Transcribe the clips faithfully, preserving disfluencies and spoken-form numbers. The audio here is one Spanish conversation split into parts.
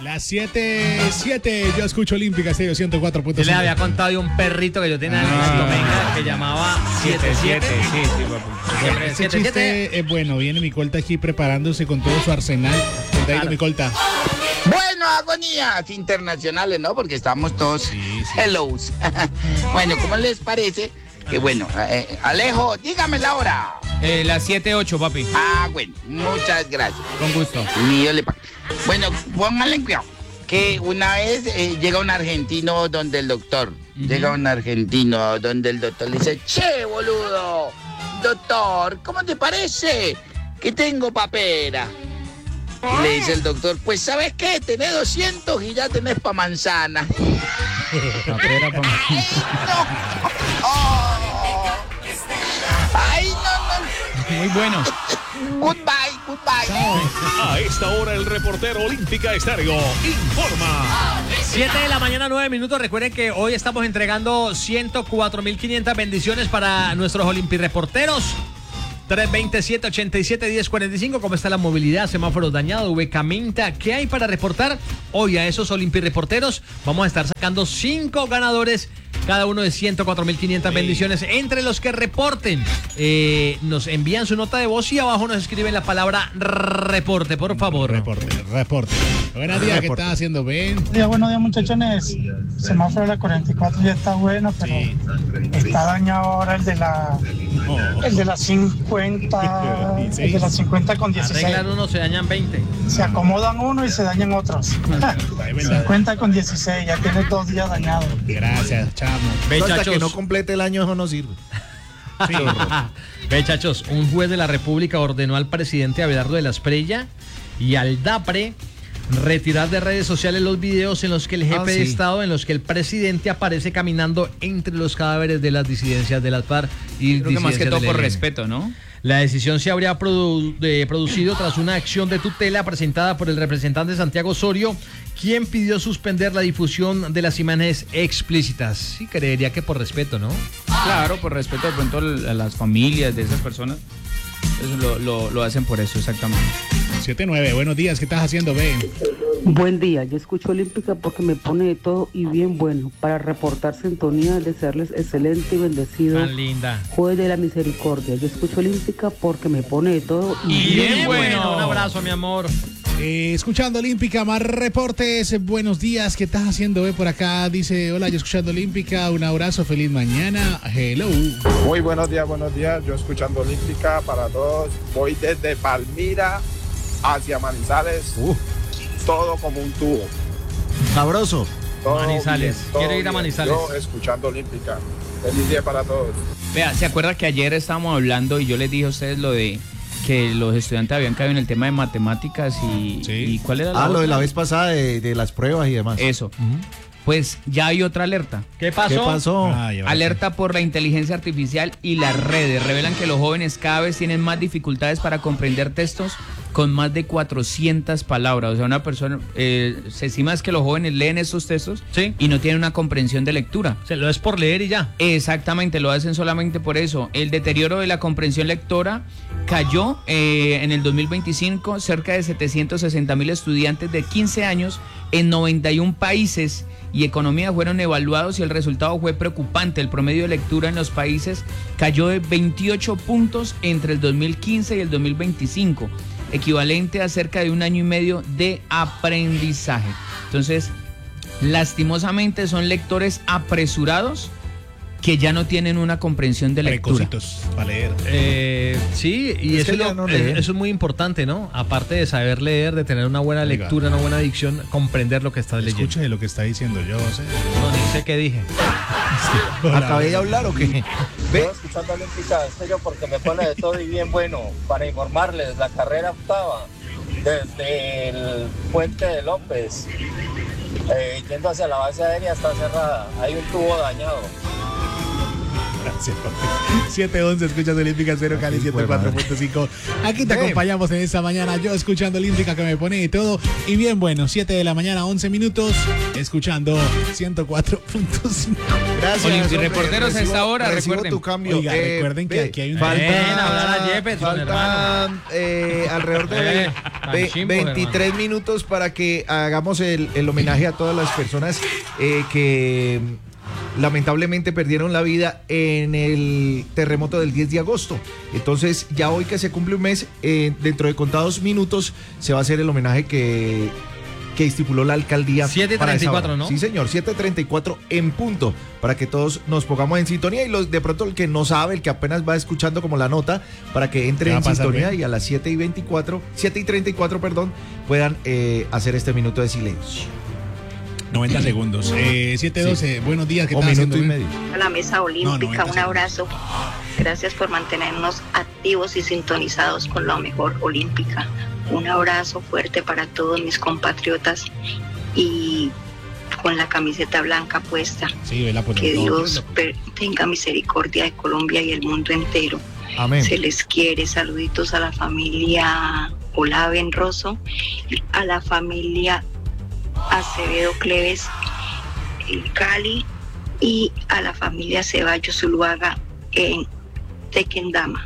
Las siete, siete, yo escucho Olímpica, Estéreo ciento cuatro punto cinco. Yo le había contado de un perrito que yo tenía en Ah. Domenga que llamaba siete siete. Sí, sí, papi. Siempre Este siete siete. chiste es bueno, viene Micolta aquí preparándose con todo su arsenal. Contadito, Claro. Micolta. Bueno, agonías internacionales, ¿no? Porque estamos todos Sí, sí. hellos. Bueno, ¿cómo les parece? Que bueno, eh, Alejo, dígame la hora. Eh, las siete ocho, papi. Ah, bueno, muchas gracias. Con gusto. Ni Dios le pague. Bueno, pónganle cuidado. Que una vez eh, llega un argentino donde el doctor. Llega un argentino donde el doctor le dice, che, boludo, doctor, ¿cómo te parece que tengo papera? Y le dice el doctor, pues ¿sabes qué? Tenés doscientos y ya tenés pa' manzana. Papera, pa- ¡Ay, no! Oh. ¡Ay, no, Muy bueno. no! Goodbye, goodbye. A esta hora el reportero Olímpica Estéreo informa. siete de la mañana, nueve minutos. Recuerden que hoy estamos entregando ciento cuatro mil quinientas bendiciones para nuestros Olimpireporteros. tres veintisiete, ochenta y siete, diez cuarenta y cinco. ¿Cómo está la movilidad? Semáforos dañados, Ubecaminta. ¿Qué hay para reportar hoy a esos Olimpireporteros? Vamos a estar sacando cinco ganadores, cada uno de ciento cuatro mil quinientas bendiciones. Entre los que reporten, eh, nos envían su nota de voz y abajo nos escriben la palabra reporte, por favor. Reporte, reporte. Buenos días, ¿qué estás haciendo, Ben? Buenos días, buenos días, muchachones. Semáforo de la cuarenta y cuatro ya está bueno, pero Sí. está dañado ahora el de la Oh. el de las cincuenta, el de las cincuenta con dieciséis. Arreglan uno, se dañan veinte. Se acomodan uno y se dañan otros. cincuenta con dieciséis, ya tiene dos días dañado. Gracias, chamo. Ve, Hasta chachos. que no complete el año eso no sirve. Sí. Ve, chachos, un juez de la República ordenó al presidente Abelardo de la Espriella y al DAPRE retirar de redes sociales los videos en los que el jefe Ah, de sí. Estado, en los que el presidente aparece caminando entre los cadáveres de las disidencias de las FARC y Creo que más que disidencias todo del por E L N. respeto, ¿no? La decisión se habría produ- eh, producido tras una acción de tutela presentada por el representante Santiago Osorio, quien pidió suspender la difusión de las imágenes explícitas. Sí, creería que por respeto, ¿no? Claro, por respeto de pronto a las familias de esas personas. Eso lo, lo, lo hacen por eso, exactamente. siete nueve, buenos días, ¿qué estás haciendo, Ben? Buen día, yo escucho Olímpica porque me pone de todo y bien bueno. Para reportar sintonía, desearles excelente y bendecido Tan linda. Jueves de la Misericordia. Yo escucho Olímpica porque me pone de todo y, Y bien, bien bueno. Un abrazo, mi amor. Eh, escuchando Olímpica, más reportes. Buenos días, ¿qué estás haciendo, Ben? Por acá dice, hola, yo escuchando Olímpica, un abrazo, feliz mañana. Hello. Muy buenos días, buenos días. Yo escuchando Olímpica para todos. Voy desde Palmira hacia Manizales. Uh, Todo como un tubo. sabroso. Todo Manizales. bien, todo Quiero ir a bien. Manizales. Yo escuchando Olímpica. Feliz día para todos. Vea, ¿se acuerda que ayer estábamos hablando y yo les dije a ustedes lo de que los estudiantes habían caído en el tema de matemáticas y, Sí. y cuál era la Ah, lo de otra? la vez pasada de, de las pruebas y demás. Eso. Pues ya hay otra alerta. ¿Qué pasó? ¿Qué pasó? Ay, ahora Alerta por la inteligencia artificial y las redes. Revelan que los jóvenes cada vez tienen más dificultades para comprender textos con más de cuatrocientas palabras. O sea, una persona, eh, se estima es que los jóvenes leen estos textos Sí. y no tienen una comprensión de lectura. Se lo es por leer y ya. Exactamente, lo hacen solamente por eso. El deterioro de la comprensión lectora cayó eh, en el dos mil veinticinco, cerca de setecientos sesenta mil estudiantes de quince años en noventa y un países y economía fueron evaluados y el resultado fue preocupante. El promedio de lectura en los países cayó de veintiocho puntos entre el dos mil quince y el dos mil veinticinco, equivalente a cerca de un año y medio de aprendizaje. Entonces, lastimosamente son lectores apresurados que ya no tienen una comprensión de lectura. Precocitos para leer. Eh, sí, y Es eso, que es lo- ya no eh, leen. eso es muy importante, ¿no? Aparte de saber leer, de tener una buena Oiga. lectura, una buena dicción, comprender lo que estás leyendo. Escuche lo que está diciendo yo. ¿sí? No, ni sé qué dije. ¿Acabé de hablar o qué? Ve, Escuchando Olímpica, en serio, porque me pone de todo y bien bueno. Para informarles, la carrera octava, desde el puente de López, eh, yendo hacia la base aérea, está cerrada. Hay un tubo dañado. Gracias, papi. siete once, escuchas Olímpica Cero Cali ciento cuatro punto cinco. Aquí te acompañamos en esta mañana, yo escuchando Olímpica que me pone de todo. Y bien bueno, siete de la mañana, once minutos, escuchando ciento cuatro punto cinco. Gracias. Olímpica Reporteros a esta hora, recibo recuerden. tu cambio. Oiga, Eh, recuerden que ve, aquí hay un... falta- Ven a hablar a Jefferson, Faltan eh, alrededor de Eh, ve- tan chimbo, veintitrés hermano. minutos para que hagamos el, el homenaje a todas las personas eh, que lamentablemente perdieron la vida en el terremoto del diez de agosto. Entonces, ya hoy que se cumple un mes, eh, dentro de contados minutos se va a hacer el homenaje que, que estipuló la alcaldía. siete para treinta y esa cuatro, hora. ¿no? Sí, señor, siete treinta y cuatro en punto, para que todos nos pongamos en sintonía y los de pronto el que no sabe, el que apenas va escuchando como la nota, para que entre Ya va en a pasar sintonía bien. y a las siete y veinticuatro, siete y treinta y cuatro, perdón, puedan eh, hacer este minuto de silencio. noventa segundos. Eh, siete doce, buenos días, ¿qué O estás minuto haciendo? y Ben? medio. A la mesa No, olímpica, noventa un abrazo. Gracias por mantenernos activos y sintonizados con la mejor olímpica. Un abrazo fuerte para todos mis compatriotas y con la camiseta blanca puesta. Sí, vela por Que el- Dios per- tenga misericordia de Colombia y el mundo entero. Amén. Se les quiere. Saluditos a la familia Olave en Rosso, a la familia Acevedo Cleves en Cali y a la familia Ceballos Zuluaga en Tequendama.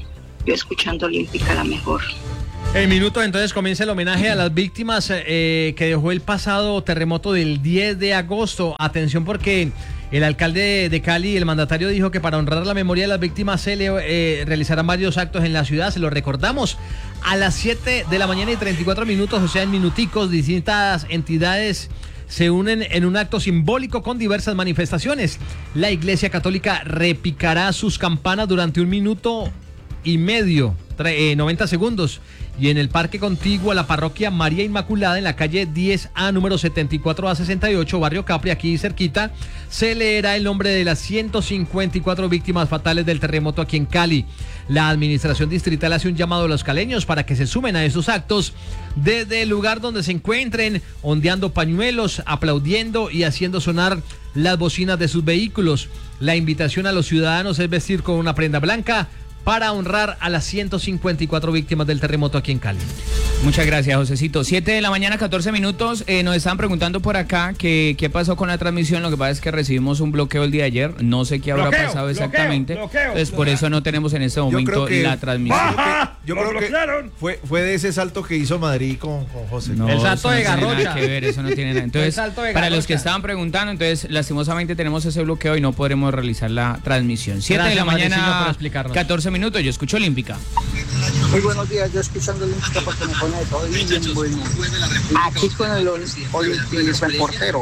Yo escuchando Olímpica la mejor. En minutos entonces comienza el homenaje a las víctimas eh, que dejó el pasado terremoto del diez de agosto. Atención porque el alcalde de Cali, el mandatario, dijo que para honrar la memoria de las víctimas se le eh, realizarán varios actos en la ciudad. Se lo recordamos a las siete de la mañana y treinta y cuatro minutos, o sea, en minuticos, distintas entidades se unen en un acto simbólico con diversas manifestaciones. La Iglesia Católica repicará sus campanas durante un minuto y medio, tre- eh, noventa segundos. Y en el parque contiguo a la parroquia María Inmaculada, en la calle diez A, número setenta y cuatro A sesenta y ocho, barrio Capri, aquí cerquita, se leerá el nombre de las ciento cincuenta y cuatro víctimas fatales del terremoto aquí en Cali. La administración distrital hace un llamado a los caleños para que se sumen a estos actos desde el lugar donde se encuentren, ondeando pañuelos, aplaudiendo y haciendo sonar las bocinas de sus vehículos. La invitación a los ciudadanos es vestir con una prenda blanca para honrar a las ciento cincuenta y cuatro víctimas del terremoto aquí en Cali. Muchas gracias, Josecito. siete de la mañana, catorce minutos. Eh, nos están preguntando por acá que qué pasó con la transmisión. Lo que pasa es que recibimos un bloqueo el día de ayer. No sé qué habrá Bloqueo, pasado bloqueo, exactamente. bloqueo, Entonces, por bloqueo. eso no tenemos en este Yo creo momento que- la transmisión. ¡Baja! Yo ¡Lo creo que bloquearon! fue, fue de ese salto que hizo Madrid con, con José. No, El salto eso de no tiene Garrocha. nada que ver, eso no tiene nada. Entonces, El salto de para los Garrocha. que estaban preguntando, entonces, lastimosamente tenemos ese bloqueo y no podremos realizar la transmisión. siete de la Gracias, Madriciño, por mañana, explicarnos. catorce minutos. Yo escucho Olímpica. Muy buenos días, yo escuchando Olímpica porque me pone de todo y bien bueno. Aquí con el Olímpico Reportero.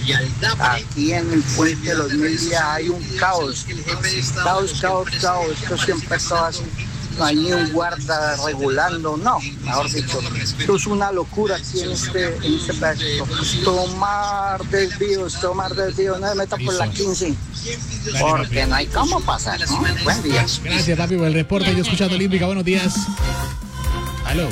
Aquí en el puente de los Media hay un caos. Caos, caos, caos. Esto siempre está así. No hay ni un guarda regulando, no, mejor dicho. Esto es una locura aquí en este, en este pedacito. Tomar desvíos, tomar desvíos, no me meta por la quince. Porque no hay cómo pasar, ¿no? Buen día. Gracias, papi, por el reporte. Yo escuchando Olímpica. Buenos días. Aló.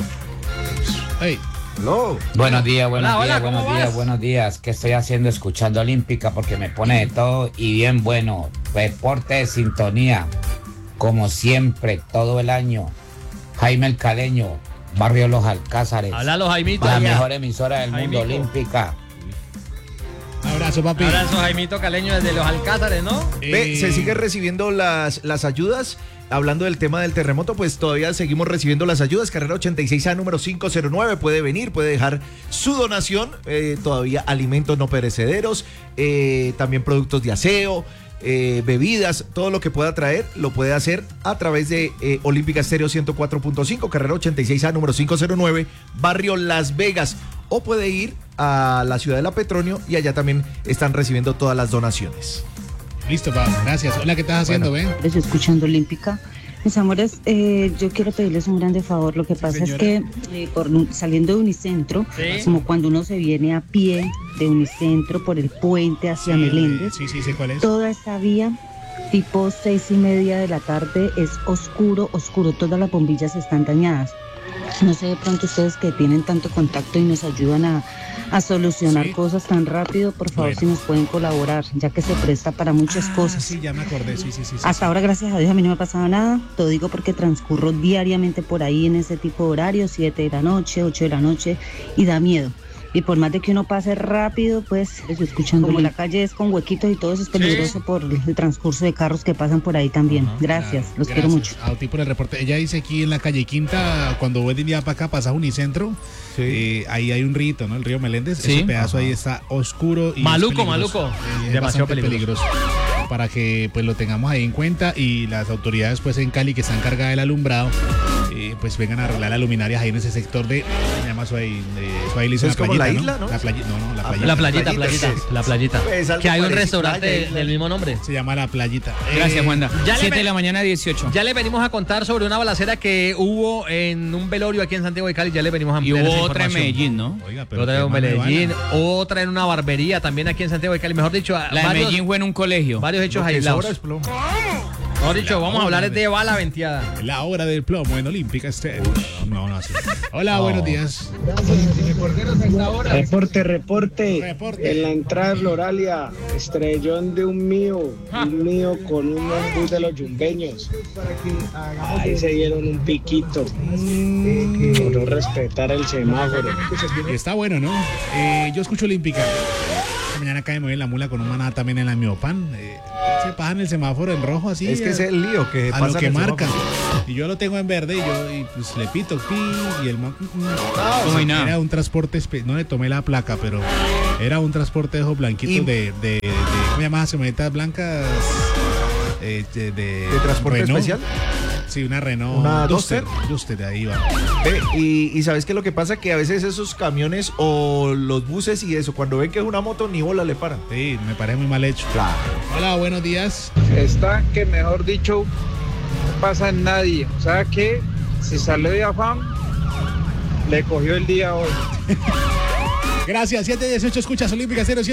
Hey. Hello. Buenos días, buenos Hola, días, hola, ¿cómo buenos días, vas? buenos días. ¿Qué estoy haciendo escuchando Olímpica? Porque me pone de todo y bien bueno. Reporte de sintonía, como siempre, todo el año. Jaime el Caleño, Barrio Los Alcázares. Háblalo, Jaimito. La Ya. mejor emisora del Jaimico. mundo, Olímpica. Abrazo, papi. Abrazo, Jaimito Caleño, desde los Alcázares, ¿no? Ve, Eh, se sigue recibiendo las, las ayudas. Hablando del tema del terremoto, pues todavía seguimos recibiendo las ayudas. Carrera ochenta y seis A, número quinientos nueve. Puede venir, puede dejar su donación. Eh, todavía alimentos no perecederos, eh, también productos de aseo, eh, bebidas, todo lo que pueda traer, lo puede hacer a través de eh, Olímpica Estéreo ciento cuatro punto cinco, carrera ochenta y seis A, número quinientos nueve, barrio Las Vegas. O puede ir a la ciudad de La Petronio y allá también están recibiendo todas las donaciones. Listo, pa. Gracias. Hola, ¿qué estás haciendo, Ben? Yo escuchando Olímpica. Mis amores, eh, yo quiero pedirles un grande favor. Lo que pasa es señora. que eh, por, un- saliendo de Unicentro, Sí. como cuando uno se viene a pie de Unicentro por el puente hacia Sí, Meléndez, Sí, sí, sé cuál es. toda esta vía, tipo seis y media de la tarde, es oscuro, oscuro. Todas las bombillas están dañadas. No sé, de pronto ustedes que tienen tanto contacto y nos ayudan a, a solucionar Sí. cosas tan rápido, por favor, Bueno. si nos pueden colaborar, ya que se presta para muchas Ah, cosas. Sí, ya me acordé, sí, sí, sí. sí, Hasta sí. ahora, gracias a Dios, a mí no me ha pasado nada. Todo digo porque transcurro diariamente por ahí en ese tipo de horarios, siete de la noche, ocho de la noche, y da miedo. Y por más de que uno pase rápido, pues, estoy escuchando. Como la calle es con huequitos y todo eso es peligroso por el transcurso de carros que pasan por ahí también. Gracias, Claro, los quiero mucho. gracias. A ti por el reporte. Ella dice aquí en la calle Quinta, cuando voy de día para acá, pasa Unicentro, eh, ahí hay un río, ¿no? El río Meléndez. Sí. Ese pedazo Ajá. ahí está oscuro y Maluco, es peligroso. maluco. Eh, es Demasiado bastante peligroso. Para que pues lo tengamos ahí en cuenta y las autoridades pues en Cali que están cargadas del alumbrado, eh, pues vengan a arreglar las luminarias ahí en ese sector de, se llama eso ahí, de, eso ahí le dicen Es como la playita, isla, ¿no? La playita, no, no, la Ah, playita. La playita, Playita, playita, sí. la playita. Pues algo Que hay un parecido, restaurante playa, isla. del mismo nombre. Se llama La Playita. Gracias, Eh, Juanda. ya le siete ve- de la mañana, dieciocho. Ya le venimos a contar sobre una balacera que hubo en un velorio aquí en Santiago de Cali. Ya le venimos a Y ampliar esa hubo otra en información. Medellín, ¿no? Oiga, pero Otra qué en mal me Medellín, van. otra en una barbería también aquí en Santiago de Cali. Mejor dicho, La de varios, Medellín fue en un colegio. varios hechos Lo que aislados. sobra es plomo. Mejor dicho, vamos a hablar hora de bala venteada. La hora del plomo en Olímpica Estéreo. No, no, así. Hola, buenos días. Reporte, reporte. Reporte. En la entrada Floralia, estrellón de un mío, un mío con un bus de los yumbeños. Ahí se dieron un piquito por no respetar el semáforo. Y está bueno, ¿no? Eh, yo escucho Olímpica. Esta mañana cae muy bien la mula con un maná también en la Miopan. Eh, se pasan el semáforo en rojo así. Es que eh, es el lío que a pasa lo que en el marca. semáforo. Y yo lo tengo en verde y yo y pues le pito pi y el man, mm, mm. Como y nada. Era un transporte, espe- no le tomé la placa, pero era un transporte de ojos blanquitos Y- de, de, de, ¿cómo se llama? Camionetas blancas eh, de, de, ¿De transporte Renault. especial? Sí, una Renault ¿Una Duster. Duster? Duster, ahí va. Ve, y, y sabes que lo que pasa que a veces esos camiones o los buses y eso, cuando ven que es una moto, ni bola le paran. Sí, me parece muy mal hecho. Claro. Hola, buenos días. Está que mejor dicho, no pasa en nadie. O sea que si salió de afán, le cogió el día hoy. Gracias, siete dieciocho, escuchas Olímpica cero siete.